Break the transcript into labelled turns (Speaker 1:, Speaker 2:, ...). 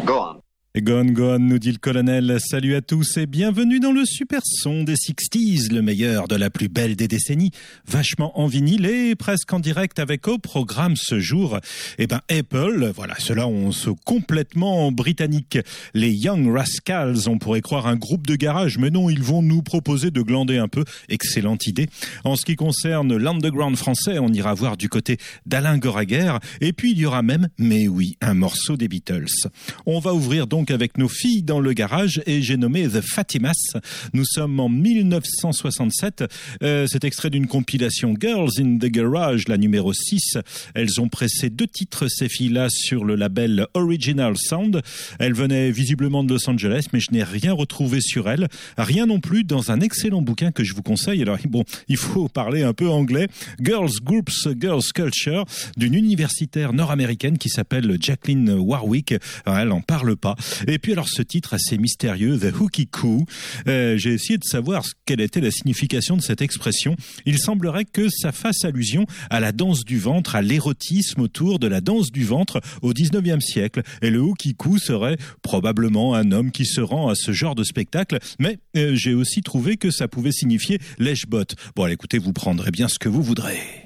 Speaker 1: Go on.
Speaker 2: Gone, nous dit le colonel. Salut à tous et bienvenue dans le super son des 60s, le meilleur de la plus belle des décennies. Vachement en vinyle et presque en direct avec au programme ce jour. Apple, voilà, ceux-là ont ce complètement britannique. Les Young Rascals, on pourrait croire un groupe de garage, mais non, ils vont nous proposer de glander un peu. Excellente idée. En ce qui concerne l'underground français, on ira voir du côté d'Alain Goraguer. Et puis il y aura même, mais oui, un morceau des Beatles. On va ouvrir donc avec nos filles dans le garage et j'ai nommé The Fatimas. Nous sommes en 1967. C'est extrait d'une compilation Girls in the Garage, la numéro 6. Elles ont pressé 2 titres, ces filles-là, sur le label Original Sound. Elles venaient visiblement de Los Angeles, mais je n'ai rien retrouvé sur elles. Rien non plus dans un excellent bouquin que je vous conseille. Alors, bon, il faut parler un peu anglais. Girls Groups, Girls Culture, d'une universitaire nord-américaine qui s'appelle Jacqueline Warwick. Alors, elle n'en parle pas. Et puis alors ce titre assez mystérieux, The Hooky Coo, j'ai essayé de savoir quelle était la signification de cette expression. Il semblerait que ça fasse allusion à la danse du ventre, à l'érotisme autour de la danse du ventre au 19e siècle. Et le Hooky Coo serait probablement un homme qui se rend à ce genre de spectacle, mais j'ai aussi trouvé que ça pouvait signifier lèche-botte. Bon, allez, écoutez, vous prendrez bien ce que vous voudrez.